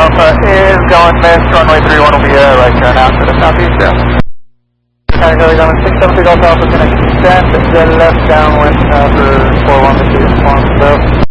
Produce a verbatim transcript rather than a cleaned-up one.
Alpha is going missed. Runway three one will be uh, right turn out to the southeast there. County Heli going six seven two Golf Alpha, going to extend the left downwind uh, for four one to two.